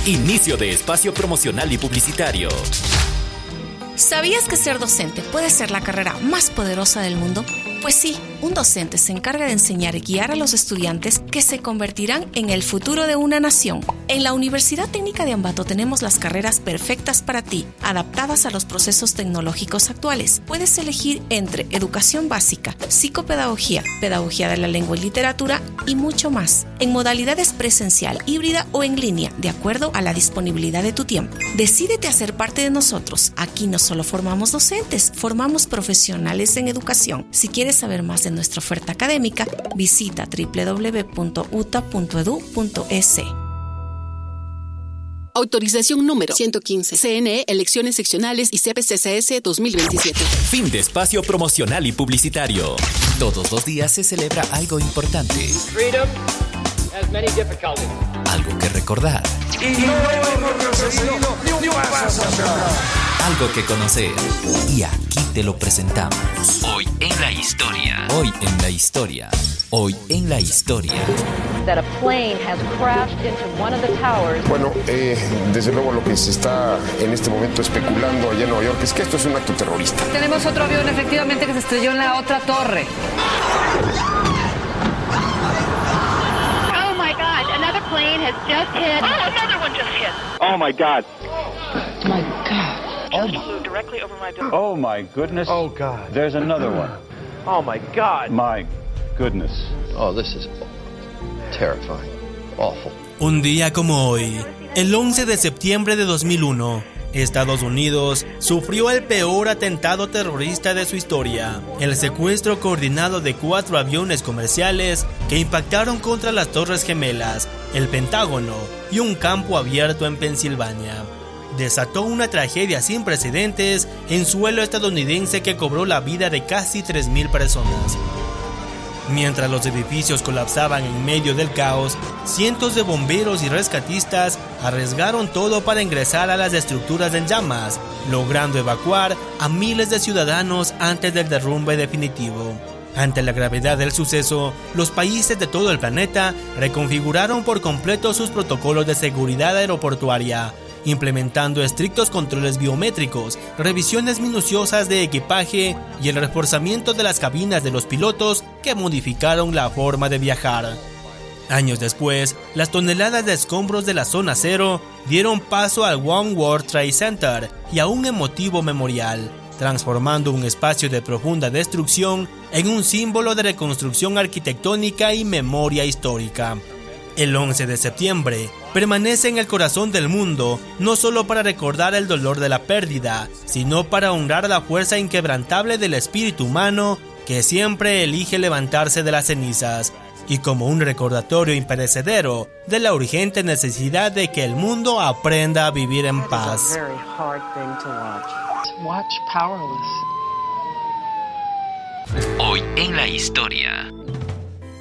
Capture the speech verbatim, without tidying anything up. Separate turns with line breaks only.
Inicio de espacio promocional y publicitario.
¿Sabías que ser docente puede ser la carrera más poderosa del mundo? Pues sí, un docente se encarga de enseñar y guiar a los estudiantes que se convertirán en el futuro de una nación. En la Universidad Técnica de Ambato tenemos las carreras perfectas para ti, adaptadas a los procesos tecnológicos actuales. Puedes elegir entre educación básica, psicopedagogía, pedagogía de la lengua y literatura y mucho más, en modalidades presencial, híbrida o en línea, de acuerdo a la disponibilidad de tu tiempo. Decídete a ser parte de nosotros. Aquí no solo formamos docentes, formamos profesionales en educación. Si quieres saber más de nuestra oferta académica, visita doble u doble u doble u punto u t a punto e d u punto e s.
Autorización número ciento quince. C N E, Elecciones Seccionales y C P C C S dos mil veintisiete.
Fin de espacio promocional y publicitario. Todos los días se celebra algo importante.
Freedom has many difficulties.
Algo que recordar.
Y no hemos conseguido ni un paso atrás.
Algo que conocer. Y aquí te lo presentamos. Hoy en la historia. Hoy en la historia. Hoy en la historia.
That a plane has crashed into one of the towers.
Bueno, eh, desde luego lo que se está en este momento especulando allá en Nueva York es que esto es un acto terrorista.
Tenemos otro avión efectivamente que se estrelló en la otra torre.
Oh my God, another plane has just hit. Oh, another one just hit.
Oh my God.
Oh my God.
Just flew directly over my building.
Oh my goodness.
Oh God.
There's another one.
Oh my God.
My goodness.
Oh, this is terrifying. Awful.
Un día como hoy, el once de septiembre de dos mil uno, Estados Unidos sufrió el peor atentado terrorista de su historia, el secuestro coordinado de cuatro aviones comerciales que impactaron contra las Torres Gemelas, el Pentágono y un campo abierto en Pensilvania. Desató una tragedia sin precedentes en suelo estadounidense que cobró la vida de casi tres mil personas. Mientras los edificios colapsaban en medio del caos, cientos de bomberos y rescatistas arriesgaron todo para ingresar a las estructuras en llamas, logrando evacuar a miles de ciudadanos antes del derrumbe definitivo. Ante la gravedad del suceso, los países de todo el planeta reconfiguraron por completo sus protocolos de seguridad aeroportuaria, implementando estrictos controles biométricos, revisiones minuciosas de equipaje y el reforzamiento de las cabinas de los pilotos que modificaron la forma de viajar. Años después, las toneladas de escombros de la zona cero dieron paso al One World Trade Center y a un emotivo memorial, transformando un espacio de profunda destrucción en un símbolo de reconstrucción arquitectónica y memoria histórica. El once de septiembre permanece en el corazón del mundo, no solo para recordar el dolor de la pérdida, sino para honrar la fuerza inquebrantable del espíritu humano que siempre elige levantarse de las cenizas, y como un recordatorio imperecedero de la urgente necesidad de que el mundo aprenda a vivir en paz.
Hoy en la historia.